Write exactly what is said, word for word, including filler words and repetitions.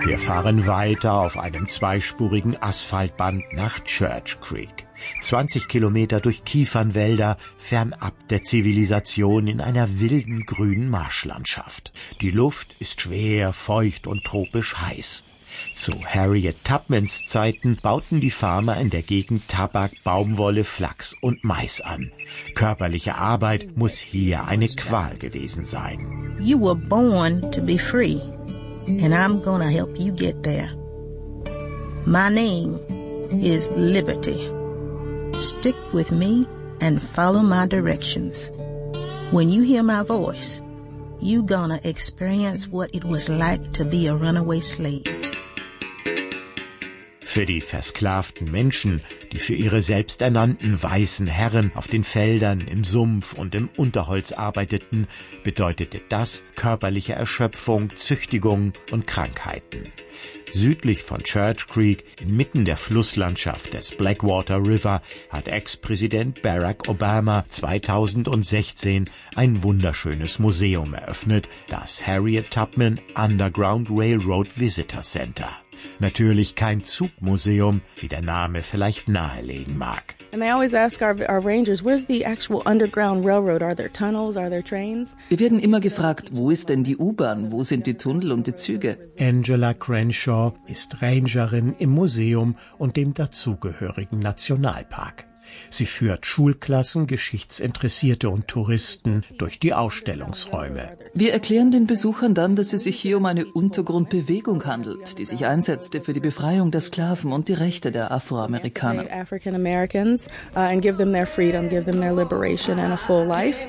Wir fahren weiter auf einem zweispurigen Asphaltband nach Church Creek. zwanzig Kilometer durch Kiefernwälder, fernab der Zivilisation in einer wilden grünen Marschlandschaft. Die Luft ist schwer, feucht und tropisch heiß. Zu Harriet Tubmans Zeiten bauten die Farmer in der Gegend Tabak, Baumwolle, Flachs und Mais an. Körperliche Arbeit muss hier eine Qual gewesen sein. You were born to be free. And I'm gonna help you get there. My name is Liberty. Stick with me and follow my directions. When you hear my voice, you gonna experience what it was like to be a runaway slave. Für die versklavten Menschen, die für ihre selbsternannten weißen Herren auf den Feldern, im Sumpf und im Unterholz arbeiteten, bedeutete das körperliche Erschöpfung, Züchtigung und Krankheiten. Südlich von Church Creek, inmitten der Flusslandschaft des Blackwater River, hat Ex-Präsident Barack Obama zweitausendsechzehn ein wunderschönes Museum eröffnet, das Harriet Tubman Underground Railroad Visitor Center. Natürlich kein Zugmuseum, wie der Name vielleicht nahelegen mag. And they always ask our, our rangers, where's the actual underground railroad? Are there tunnels? Are there trains? Wir werden immer gefragt, wo ist denn die U-Bahn? Wo sind die Tunnel und die Züge? Angela Crenshaw ist Rangerin im Museum und dem dazugehörigen Nationalpark. Sie führt Schulklassen, Geschichtsinteressierte und Touristen durch die Ausstellungsräume. Wir erklären den Besuchern dann, dass es sich hier um eine Untergrundbewegung handelt, die sich einsetzte für die Befreiung der Sklaven und die Rechte der Afroamerikaner. African Americans uh, and give them their freedom, give them their liberation and a full life.